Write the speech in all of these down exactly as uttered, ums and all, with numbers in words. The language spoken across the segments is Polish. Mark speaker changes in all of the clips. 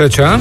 Speaker 1: trzecia.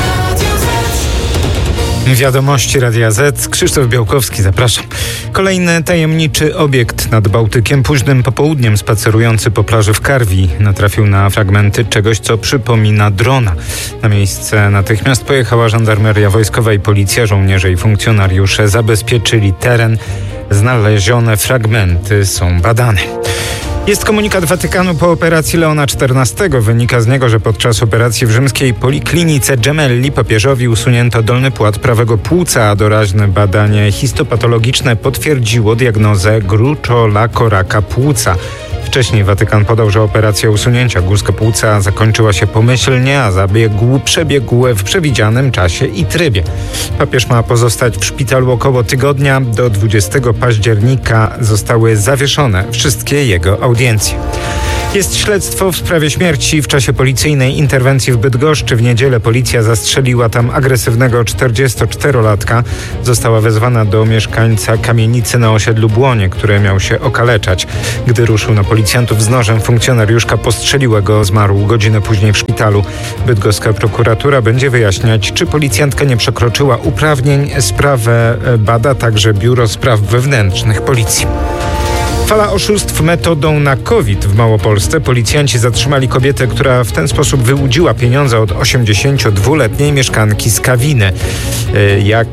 Speaker 1: Wiadomości Radia Z. Krzysztof Białkowski, zapraszam. Kolejny tajemniczy obiekt nad Bałtykiem. Późnym popołudniem spacerujący po plaży w Karwi natrafił na fragmenty czegoś, co przypomina drona. Na miejsce natychmiast pojechała żandarmeria wojskowa i policja. Żołnierze i funkcjonariusze zabezpieczyli teren. Znalezione fragmenty są badane. Jest komunikat Watykanu po operacji Leona czternastego. Wynika z niego, że podczas operacji w rzymskiej poliklinice Gemelli papieżowi usunięto dolny płat prawego płuca, a doraźne badanie histopatologiczne potwierdziło diagnozę gruczołaka raka płuca. Wcześniej Watykan podał, że operacja usunięcia guzka płuca zakończyła się pomyślnie, a zabieg przebiegł w przewidzianym czasie i trybie. Papież ma pozostać w szpitalu około tygodnia. Do dwudziestego października zostały zawieszone wszystkie jego audiencje. Jest śledztwo w sprawie śmierci w czasie policyjnej interwencji w Bydgoszczy. W niedzielę policja zastrzeliła tam agresywnego czterdziestoczterolatka. Została wezwana do mieszkańca kamienicy na osiedlu Błonie, który miał się okaleczać. Gdy ruszył na policjantów z nożem, funkcjonariuszka postrzeliła go, zmarł godzinę później w szpitalu. Bydgoska prokuratura będzie wyjaśniać, czy policjantka nie przekroczyła uprawnień. Sprawę bada także Biuro Spraw Wewnętrznych Policji. Fala oszustw metodą na COVID w Małopolsce. Policjanci zatrzymali kobietę, która w ten sposób wyłudziła pieniądze od osiemdziesięciodwuletniej mieszkanki z Kawiny. Jak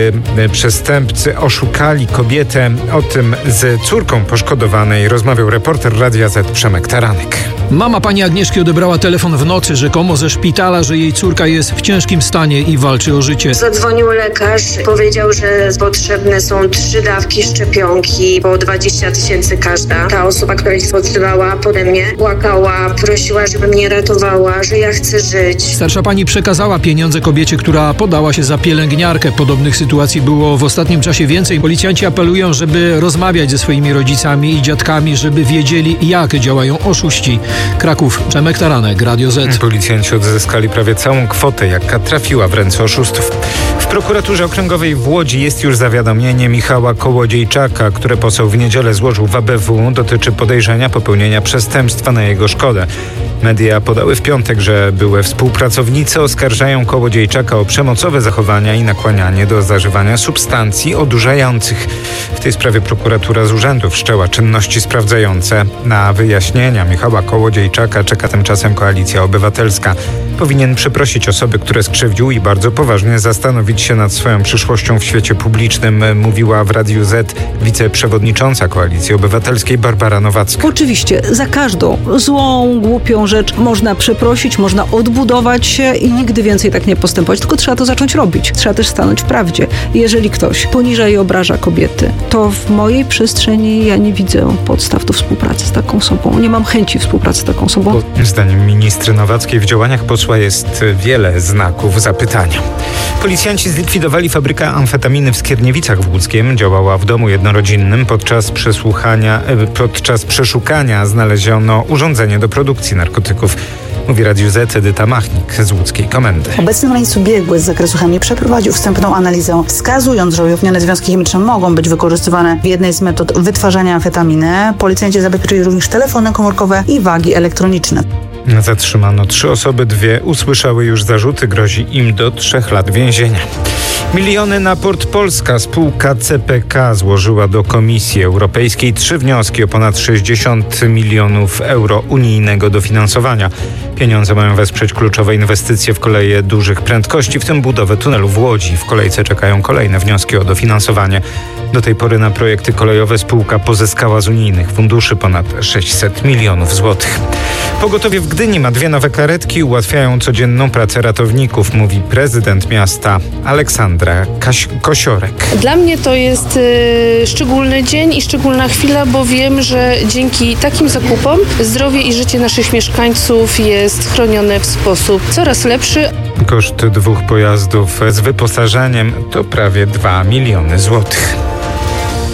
Speaker 1: przestępcy oszukali kobietę, o tym z córką poszkodowanej rozmawiał reporter Radia Z Przemek Taranek.
Speaker 2: Mama pani Agnieszki odebrała telefon w nocy rzekomo ze szpitala, że jej córka jest w ciężkim stanie i walczy o życie.
Speaker 3: Zadzwonił lekarz, powiedział, że potrzebne są trzy dawki szczepionki po dwadzieścia tysięcy każda. Ta osoba, która ich odzywała pode mnie, płakała, prosiła, żeby mnie ratowała, że ja chcę żyć.
Speaker 2: Starsza pani przekazała pieniądze kobiecie, która podała się za pielęgniarkę. Podobnych sytuacji było w ostatnim czasie więcej. Policjanci apelują, żeby rozmawiać ze swoimi rodzicami i dziadkami, żeby wiedzieli, jak działają oszuści. Kraków, Przemek Taranek, Radio Z.
Speaker 1: Policjanci odzyskali prawie całą kwotę, jaka trafiła w ręce oszustów. W prokuraturze okręgowej w Łodzi jest już zawiadomienie Michała Kołodziejczaka, które poseł w niedzielę złożył w A B W. Dotyczy podejrzenia popełnienia przestępstwa na jego szkodę. Media podały w piątek, że były współpracownicy oskarżają Kołodziejczaka o przemocowe zachowania i nakłanianie do zażywania substancji odurzających. W tej sprawie prokuratura z urzędu wszczęła czynności sprawdzające. Na wyjaśnienia Michała Kołodziejczaka czeka tymczasem Koalicja Obywatelska. Powinien przeprosić osoby, które skrzywdził i bardzo poważnie zastanowić się nad swoją przyszłością w świecie publicznym, mówiła w Radiu Z wiceprzewodnicząca Koalicji Obywatelskiej Barbara Nowacka.
Speaker 4: Oczywiście za każdą złą, głupią rzecz można przeprosić, można odbudować się i nigdy więcej tak nie postępować, tylko trzeba to zacząć robić. Trzeba też stanąć w prawdzie. Jeżeli ktoś poniża i obraża kobiety, to w mojej przestrzeni ja nie widzę podstaw do współpracy z taką osobą. Nie mam chęci współpracy z taką osobą.
Speaker 1: Zdaniem ministry Nowackiej w działaniach posła jest wiele znaków zapytania. Policjanci zlikwidowali fabrykę amfetaminy w Skierniewicach w Łódzkiem. Działała w domu jednorodzinnym. Podczas przesłuchania, podczas przeszukania znaleziono urządzenie do produkcji narkotyków. Mówi Radiu Z Edyta Machnik z łódzkiej komendy.
Speaker 5: Obecny rejestrz biegły z zakresu chemii przeprowadził wstępną analizę, wskazując, że ujawnione związki chemiczne mogą być wykorzystywane w jednej z metod wytwarzania amfetaminy. Policjanci zabezpieczyli również telefony komórkowe i wagi elektroniczne.
Speaker 1: Zatrzymano trzy osoby, dwie usłyszały już zarzuty, grozi im do trzech lat więzienia. Miliony na Port Polska. Spółka C P K złożyła do Komisji Europejskiej trzy wnioski o ponad sześćdziesiąt milionów euro unijnego dofinansowania. Pieniądze mają wesprzeć kluczowe inwestycje w koleje dużych prędkości, w tym budowę tunelu w Łodzi. W kolejce czekają kolejne wnioski o dofinansowanie. Do tej pory na projekty kolejowe spółka pozyskała z unijnych funduszy ponad sześćset milionów złotych. Pogotowie w Gdyni ma dwie nowe karetki, ułatwiają codzienną pracę ratowników, mówi prezydent miasta Aleksandra Kaś- Kosiorek.
Speaker 6: Dla mnie to jest y, szczególny dzień i szczególna chwila, bo wiem, że dzięki takim zakupom zdrowie i życie naszych mieszkańców jest chronione w sposób coraz lepszy.
Speaker 1: Koszt dwóch pojazdów z wyposażeniem to prawie dwa miliony złotych.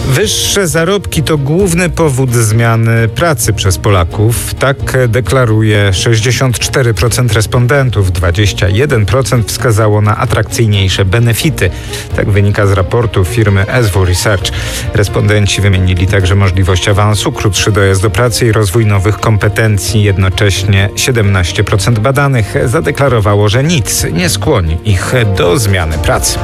Speaker 1: Wyższe zarobki to główny powód zmiany pracy przez Polaków. Tak deklaruje sześćdziesiąt cztery procent respondentów. dwadzieścia jeden procent wskazało na atrakcyjniejsze benefity. Tak wynika z raportu firmy S W Research. Respondenci wymienili także możliwość awansu, krótszy dojazd do pracy i rozwój nowych kompetencji. Jednocześnie siedemnaście procent badanych zadeklarowało, że nic nie skłoni ich do zmiany pracy.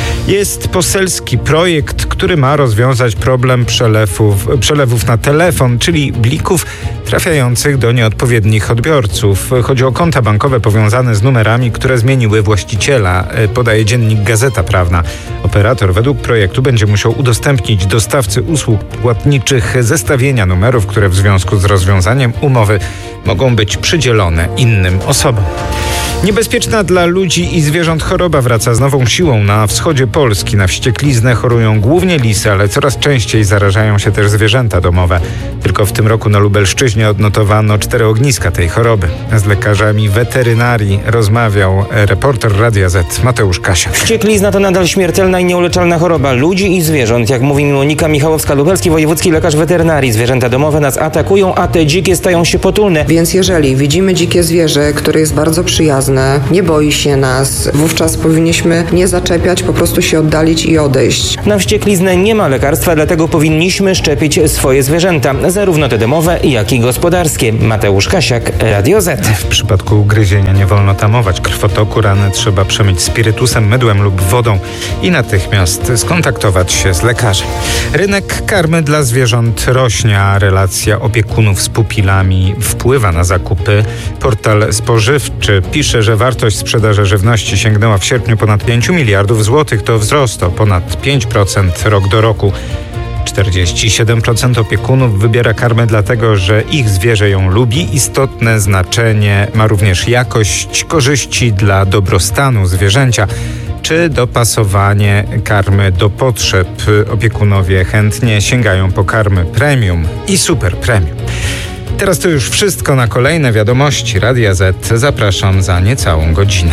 Speaker 1: Jest poselski projekt, który ma rozwiązać problem przelewów, przelewów na telefon, czyli blików trafiających do nieodpowiednich odbiorców. Chodzi o konta bankowe powiązane z numerami, które zmieniły właściciela, podaje dziennik Gazeta Prawna. Operator według projektu będzie musiał udostępnić dostawcy usług płatniczych zestawienia numerów, które w związku z rozwiązaniem umowy mogą być przydzielone innym osobom. Niebezpieczna dla ludzi i zwierząt choroba wraca z nową siłą na wschodzie Polski. Na wściekliznę chorują głównie lisy, ale coraz częściej zarażają się też zwierzęta domowe. Tylko w tym roku na Lubelszczyźnie odnotowano cztery ogniska tej choroby. Z lekarzami weterynarii rozmawiał reporter Radia Z Mateusz Kasiak.
Speaker 7: Wścieklizna to nadal śmiertelna i nieuleczalna choroba ludzi i zwierząt. Jak mówi Monika Michałowska-Lubelski, wojewódzki lekarz weterynarii. Zwierzęta domowe nas atakują, a te dzikie stają się potulne.
Speaker 8: Więc jeżeli widzimy dzikie zwierzę, które jest bardzo przyjazne, nie boi się nas, wówczas powinniśmy nie zaczepiać, po prostu się oddalić i odejść.
Speaker 7: Na wściekliznę nie ma lekarstwa, dlatego powinniśmy szczepić swoje zwierzęta, zarówno te domowe, jak i gospodarskie. Mateusz Kasiak, Radio Z.
Speaker 1: W przypadku ugryzienia nie wolno tamować krwotoku, rany trzeba przemyć spirytusem, mydłem lub wodą i natychmiast skontaktować się z lekarzem. Rynek karmy dla zwierząt rośnie, a relacja opiekunów z pupilami wpływa na zakupy. Portal spożywczy pisze, że wartość sprzedaży żywności sięgnęła w sierpniu ponad pięć miliardów złotych. To wzrost o ponad pięć procent rok do roku. czterdzieści siedem procent opiekunów wybiera karmę dlatego, że ich zwierzę ją lubi. Istotne znaczenie ma również jakość, korzyści dla dobrostanu zwierzęcia czy dopasowanie karmy do potrzeb. Opiekunowie chętnie sięgają po karmy premium i super premium. Teraz to już wszystko. Na kolejne wiadomości Radia Z zapraszam za niecałą godzinę.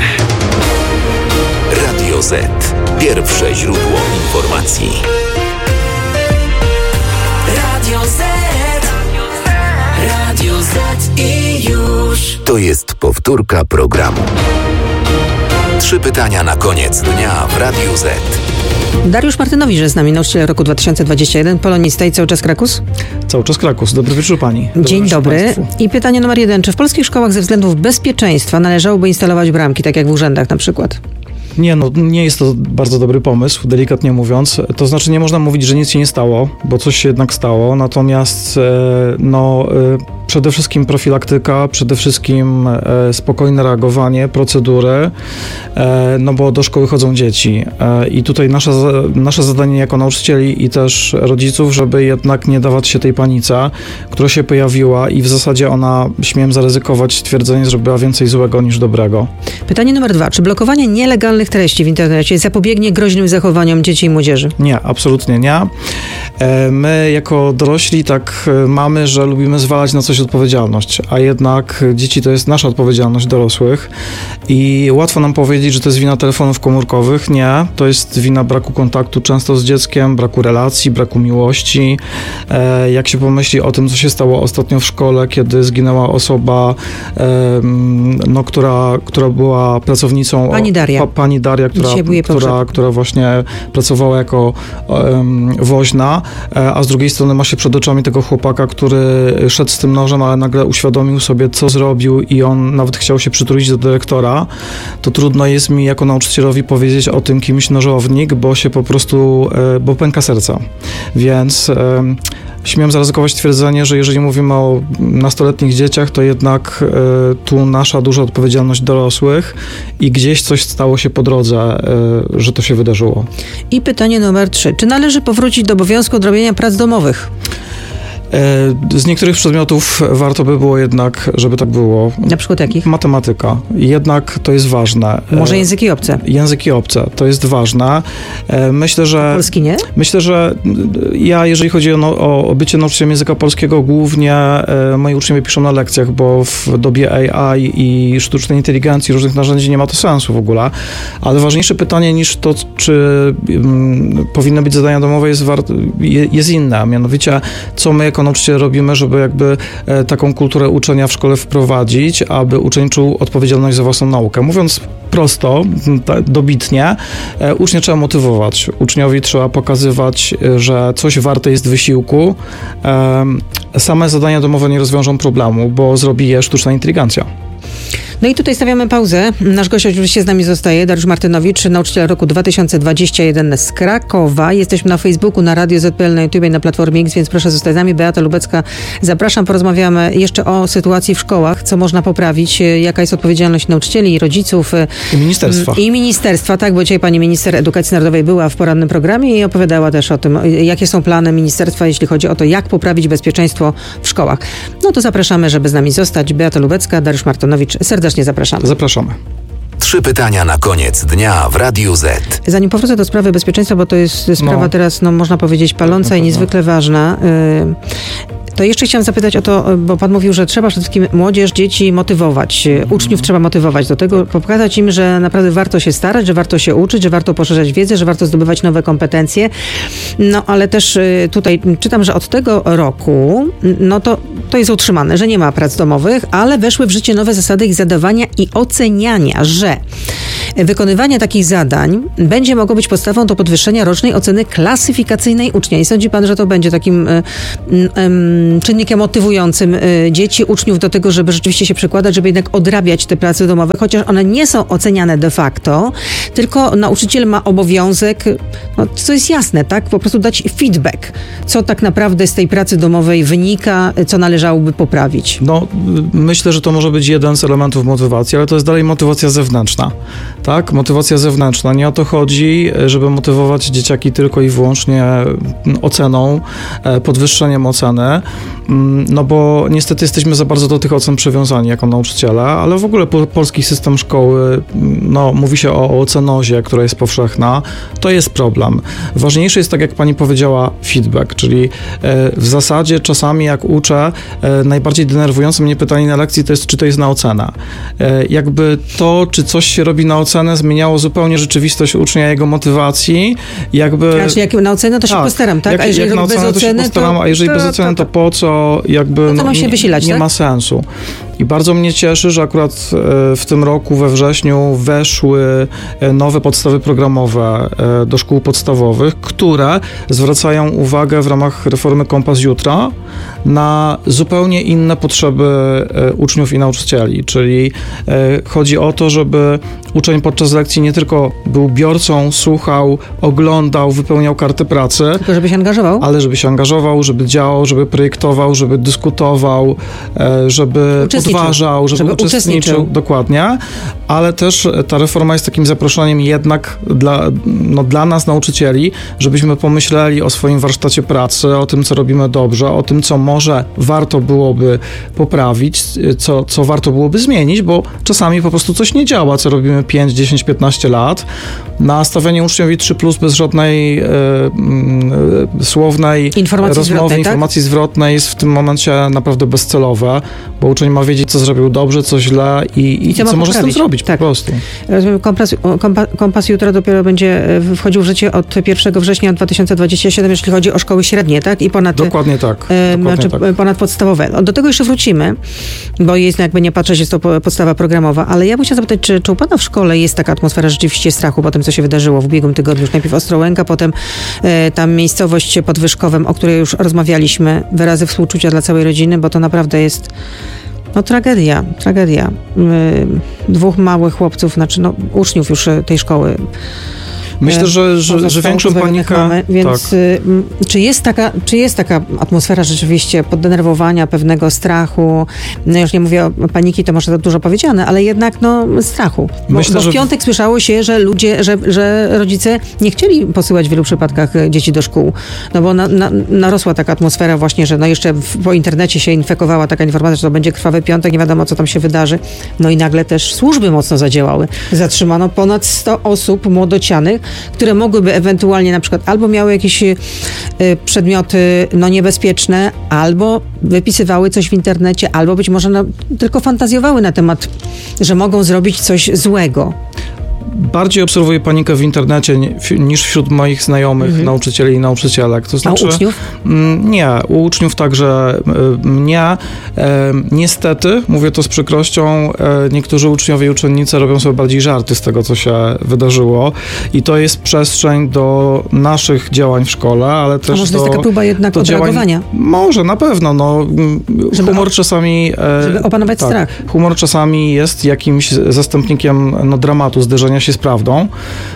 Speaker 9: Radio Z. Pierwsze źródło informacji. Radio Z. Radio Z i już. To jest powtórka programu. Trzy pytania na koniec dnia w Radiu Z.
Speaker 10: Dariusz Martynowicz jest z nami, nauczyciel roku dwa tysiące dwudziestego pierwszego, polonista i cały czas Krakus?
Speaker 11: Cały czas Krakus. Dobry wieczór pani. Dobry
Speaker 10: Dzień
Speaker 11: wieczór
Speaker 10: dobry.
Speaker 11: Państwu.
Speaker 10: I pytanie numer jeden. Czy w polskich szkołach ze względów bezpieczeństwa należałoby instalować bramki, tak jak w urzędach na przykład?
Speaker 11: Nie, no nie jest to bardzo dobry pomysł, delikatnie mówiąc. To znaczy nie można mówić, że nic się nie stało, bo coś się jednak stało. Natomiast no przede wszystkim profilaktyka, przede wszystkim spokojne reagowanie, procedury, no bo do szkoły chodzą dzieci. I tutaj nasze, nasze zadanie jako nauczycieli i też rodziców, żeby jednak nie dawać się tej panice, która się pojawiła i w zasadzie ona, śmiem zaryzykować twierdzenie, zrobiła więcej złego niż dobrego.
Speaker 10: Pytanie numer dwa. Czy blokowanie nielegalnych treści w internecie zapobiegnie groźnym zachowaniom dzieci i młodzieży?
Speaker 11: Nie, absolutnie nie. My jako dorośli tak mamy, że lubimy zwalać na coś odpowiedzialność, a jednak dzieci to jest nasza odpowiedzialność dorosłych i łatwo nam powiedzieć, że to jest wina telefonów komórkowych. Nie, to jest wina braku kontaktu często z dzieckiem, braku relacji, braku miłości. Jak się pomyśli o tym, co się stało ostatnio w szkole, kiedy zginęła osoba, no, która, która była pracownicą...
Speaker 10: Pani Daria.
Speaker 11: Pa, pani Daria, która, która, która właśnie pracowała jako um, woźna, a z drugiej strony ma się przed oczami tego chłopaka, który szedł z tym nożem, ale nagle uświadomił sobie, co zrobił i on nawet chciał się przytulić do dyrektora, to trudno jest mi jako nauczycielowi powiedzieć o tym kimś nożownik, bo się po prostu, bo pęka serca. Więc um, śmiem zaryzykować twierdzenie, że jeżeli mówimy o nastoletnich dzieciach, to jednak y, tu nasza duża odpowiedzialność dorosłych i gdzieś coś stało się po drodze, y, że to się wydarzyło.
Speaker 10: I pytanie numer trzy. Czy należy powrócić do obowiązku odrobienia prac domowych?
Speaker 11: Z niektórych przedmiotów warto by było jednak, żeby tak było.
Speaker 10: Na przykład jakich?
Speaker 11: Matematyka. Jednak to jest ważne.
Speaker 10: Może języki obce?
Speaker 11: Języki obce. To jest ważne. Myślę, że...
Speaker 10: Polski nie?
Speaker 11: Myślę, że ja, jeżeli chodzi o, o, o bycie nauczycielem języka polskiego, głównie moi uczniowie piszą na lekcjach, bo w dobie A I i sztucznej inteligencji, różnych narzędzi nie ma to sensu w ogóle. Ale ważniejsze pytanie niż to, czy um, powinny być zadania domowe, jest, war- jest inne. Mianowicie, co my jako nauczyciele robimy, żeby jakby e, taką kulturę uczenia w szkole wprowadzić, aby uczeń czuł odpowiedzialność za własną naukę. Mówiąc prosto, ta, dobitnie, e, ucznia trzeba motywować. Uczniowi trzeba pokazywać, że coś warte jest wysiłku. E, same zadania domowe nie rozwiążą problemu, bo zrobi je sztuczna inteligencja.
Speaker 10: No i tutaj stawiamy pauzę. Nasz gość oczywiście z nami zostaje, Dariusz Martynowicz, nauczyciel roku dwa tysiące dwudziesty pierwszy z Krakowa. Jesteśmy na Facebooku, na Radio Z P L, na YouTube i na Platformie X, więc proszę zostać z nami. Beata Lubecka, zapraszam. Porozmawiamy jeszcze o sytuacji w szkołach, co można poprawić, jaka jest odpowiedzialność nauczycieli i rodziców.
Speaker 11: I ministerstwa.
Speaker 10: I ministerstwa, tak, bo dzisiaj pani minister edukacji narodowej była w porannym programie i opowiadała też o tym, jakie są plany ministerstwa, jeśli chodzi o to, jak poprawić bezpieczeństwo w szkołach. No to zapraszamy, żeby z nami zostać. Beata Lubecka, Dariusz Martynowicz, serdecznie zapraszamy.
Speaker 11: Zapraszamy.
Speaker 9: Trzy pytania na koniec dnia w Radiu Z.
Speaker 10: Zanim powrócę do sprawy bezpieczeństwa, bo to jest sprawa no. teraz, no można powiedzieć, paląca no, i niezwykle no. ważna. Y- To jeszcze chciałam zapytać o to, bo pan mówił, że trzeba przede wszystkim młodzież, dzieci motywować, mm. uczniów trzeba motywować do tego, pokazać im, że naprawdę warto się starać, że warto się uczyć, że warto poszerzać wiedzę, że warto zdobywać nowe kompetencje. No ale też tutaj czytam, że od tego roku, no to, to jest utrzymane, że nie ma prac domowych, ale weszły w życie nowe zasady ich zadawania i oceniania, że wykonywanie takich zadań będzie mogło być podstawą do podwyższenia rocznej oceny klasyfikacyjnej ucznia. I sądzi pan, że to będzie takim y, y, czynnikiem motywującym y, dzieci, uczniów do tego, żeby rzeczywiście się przykładać, żeby jednak odrabiać te prace domowe, chociaż one nie są oceniane de facto, tylko nauczyciel ma obowiązek, no co jest jasne, tak, po prostu dać feedback, co tak naprawdę z tej pracy domowej wynika, co należałoby poprawić.
Speaker 11: No, myślę, że to może być jeden z elementów motywacji, ale to jest dalej motywacja zewnętrzna. Tak, motywacja zewnętrzna. Nie o to chodzi, żeby motywować dzieciaki tylko i wyłącznie oceną, podwyższeniem oceny, no bo niestety jesteśmy za bardzo do tych ocen przywiązani jako nauczyciele, ale w ogóle po, polski system szkoły, no mówi się o, o ocenozie, która jest powszechna, to jest problem. Ważniejszy jest, tak jak pani powiedziała, feedback, czyli w zasadzie czasami jak uczę, najbardziej denerwujące mnie pytanie na lekcji to jest, czy to jest na ocenę. Jakby to, czy coś się robi na ocenę, zmieniało zupełnie rzeczywistość ucznia, jego motywacji. Jakby...
Speaker 10: Znaczy, jak na ocenę, to się tak, postaram, tak?
Speaker 11: Jak,
Speaker 10: a jeżeli
Speaker 11: jak na ocenę,
Speaker 10: bez
Speaker 11: to
Speaker 10: oceny,
Speaker 11: się postaram,
Speaker 10: to,
Speaker 11: a jeżeli
Speaker 10: to,
Speaker 11: bez oceny, to, to po co? Jakby
Speaker 10: no to
Speaker 11: no,
Speaker 10: ma się
Speaker 11: nie,
Speaker 10: wysilać,
Speaker 11: nie
Speaker 10: tak?
Speaker 11: ma sensu. I bardzo mnie cieszy, że akurat w tym roku, we wrześniu, weszły nowe podstawy programowe do szkół podstawowych, które zwracają uwagę w ramach reformy Kompas Jutra na zupełnie inne potrzeby uczniów i nauczycieli. Czyli chodzi o to, żeby uczeń podczas lekcji nie tylko był biorcą, słuchał, oglądał, wypełniał kartę pracy,
Speaker 10: tylko żeby się angażował,
Speaker 11: ale żeby się angażował, żeby działał, żeby projektował, żeby dyskutował, żeby podważał, żeby, żeby uczestniczył. uczestniczył. Dokładnie, ale też ta reforma jest takim zaproszeniem jednak dla, no, dla nas, nauczycieli, żebyśmy pomyśleli o swoim warsztacie pracy, o tym, co robimy dobrze, o tym, co może warto byłoby poprawić, co, co warto byłoby zmienić, bo czasami po prostu coś nie działa, co robimy pięć, dziesięć, piętnaście lat. Nastawianie uczniowi trzy plus bez żadnej e, e, słownej
Speaker 10: informacji
Speaker 11: rozmowy,
Speaker 10: zwrotnej,
Speaker 11: informacji
Speaker 10: tak?
Speaker 11: zwrotnej jest w tym momencie naprawdę bezcelowe, bo uczeń ma wiedzieć, co zrobił dobrze, co źle i, i, I co, co może z tym zrobić tak. po prostu.
Speaker 10: Rozumiem, kompas, kompas, kompas jutro dopiero będzie wchodził w życie od pierwszego września dwa tysiące dwudziestego siódmego, jeśli chodzi o szkoły średnie, tak? I ponad...
Speaker 11: Dokładnie tak.
Speaker 10: E,
Speaker 11: Dokładnie
Speaker 10: znaczy,
Speaker 11: tak.
Speaker 10: ponad podstawowe. Do tego jeszcze wrócimy, bo jest, jakby nie patrzeć, jest to podstawa programowa, ale ja bym chciała zapytać, czy, czy u pana w szkole jest taka atmosfera rzeczywiście strachu po tym, co się wydarzyło w ubiegłym tygodniu? Już najpierw Ostrołęka, potem e, tam miejscowość pod Wyszkowem, o której już rozmawialiśmy, wyrazy współczucia dla całej rodziny, bo to naprawdę jest no tragedia, tragedia. Yy, dwóch małych chłopców, znaczy no uczniów już tej szkoły
Speaker 11: Myślę, że, że, że większą panikę...
Speaker 10: Mamy, więc
Speaker 11: tak.
Speaker 10: czy, jest taka, czy jest taka atmosfera rzeczywiście poddenerwowania, pewnego strachu? No już nie mówię o paniki, to może za dużo powiedziane, ale jednak no strachu. Bo,
Speaker 11: Myślę,
Speaker 10: bo w
Speaker 11: że...
Speaker 10: piątek słyszało się, że ludzie, że, że rodzice nie chcieli posyłać w wielu przypadkach dzieci do szkół. No bo na, na, narosła taka atmosfera właśnie, że no jeszcze w, po internecie się infekowała taka informacja, że to będzie krwawy piątek, nie wiadomo co tam się wydarzy. No i nagle też służby mocno zadziałały. Zatrzymano ponad sto osób młodocianych, które mogłyby ewentualnie na przykład albo miały jakieś y, przedmioty no, niebezpieczne, albo wypisywały coś w internecie, albo być może no, tylko fantazjowały na temat, że mogą zrobić coś złego.
Speaker 11: Bardziej obserwuję panikę w internecie niż wśród moich znajomych, mhm. nauczycieli i nauczycielek. To znaczy,
Speaker 10: a u uczniów?
Speaker 11: Nie, u uczniów także nie. E, niestety, mówię to z przykrością, e, niektórzy uczniowie i uczennice robią sobie bardziej żarty z tego, co się wydarzyło i to jest przestrzeń do naszych działań w szkole, ale też
Speaker 10: a może
Speaker 11: do...
Speaker 10: to jest taka próba jednak odreagowania?
Speaker 11: Może, na pewno. No,
Speaker 10: żeby
Speaker 11: humor
Speaker 10: o,
Speaker 11: czasami...
Speaker 10: E, żeby opanować
Speaker 11: tak,
Speaker 10: strach.
Speaker 11: Humor czasami jest jakimś zastępnikiem no, dramatu, zderzenia się z prawdą,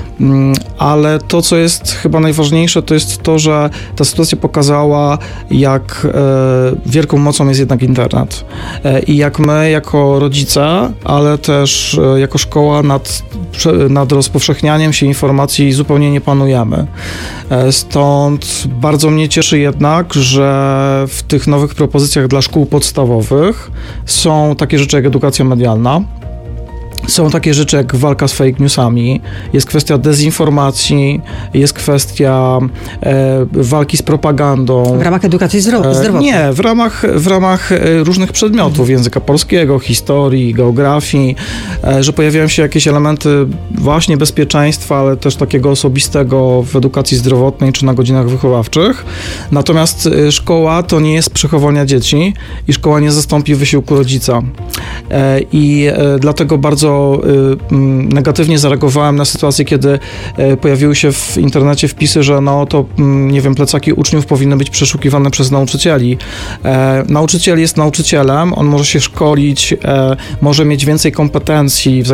Speaker 11: ale to, co jest chyba najważniejsze, to jest to, że ta sytuacja pokazała, jak e, wielką mocą jest jednak internet e, i jak my jako rodzice, ale też e, jako szkoła nad, nad rozpowszechnianiem się informacji zupełnie nie panujemy. E, stąd bardzo mnie cieszy jednak, że w tych nowych propozycjach dla szkół podstawowych są takie rzeczy jak edukacja medialna. Są takie rzeczy jak walka z fake newsami, jest kwestia dezinformacji, jest kwestia e, walki z propagandą.
Speaker 10: W ramach edukacji zdrowotnej?
Speaker 11: E, nie, w ramach, w ramach różnych przedmiotów, mhm. języka polskiego, historii, geografii, e, że pojawiają się jakieś elementy właśnie bezpieczeństwa, ale też takiego osobistego w edukacji zdrowotnej czy na godzinach wychowawczych. Natomiast e, szkoła to nie jest przechowania dzieci i szkoła nie zastąpi wysiłku rodzica. E, I e, dlatego bardzo negatywnie zareagowałem na sytuację, kiedy pojawiły się w internecie wpisy, że no to, nie wiem, plecaki uczniów powinny być przeszukiwane przez nauczycieli. E, nauczyciel jest nauczycielem, on może się szkolić, e, może mieć więcej kompetencji w